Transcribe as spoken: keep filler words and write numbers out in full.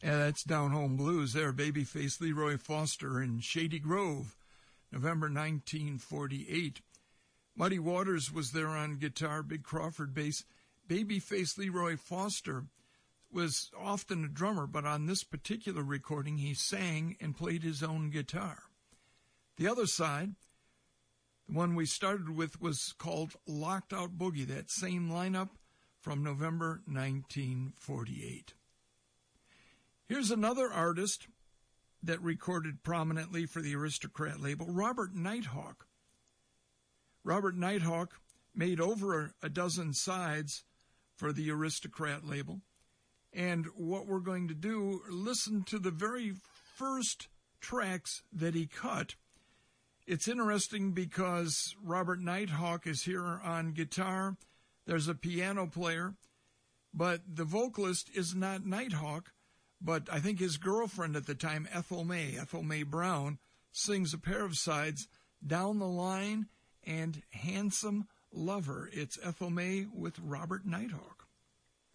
Yeah, that's Down Home Blues there. Babyface Leroy Foster in Shady Grove, November nineteen forty-eight. Muddy Waters was there on guitar, Big Crawford bass. Babyface Leroy Foster was often a drummer, but on this particular recording he sang and played his own guitar. The other side, the one we started with, was called Locked Out Boogie, that same lineup from November nineteen forty-eight. Here's another artist that recorded prominently for the Aristocrat label, Robert Nighthawk. Robert Nighthawk made over a dozen sides for the Aristocrat label. And what we're going to do, listen to the very first tracks that he cut. It's interesting because Robert Nighthawk is here on guitar. There's a piano player, but the vocalist is not Nighthawk, but I think his girlfriend at the time, Ethel May, Ethel May Brown, sings a pair of sides, Down the Line and Handsome Lover. It's Ethel May with Robert Nighthawk.